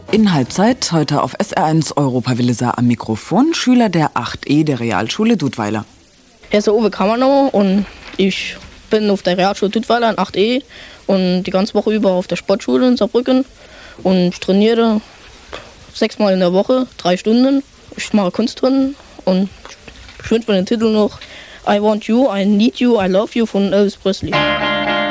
In Halbzeit, heute auf SR1 Europa Willesa am Mikrofon, Schüler der 8E der Realschule Dudweiler. Er ist Uwe Kammernow und ich bin auf der Realschule Dudweiler in 8E und die ganze Woche über auf der Sportschule in Saarbrücken und ich trainiere 6-mal in der Woche, 3 Stunden. Ich mache Kunstturnen und ich wünsche mir den Titel noch I Want You, I Need You, I Love You von Elvis Presley.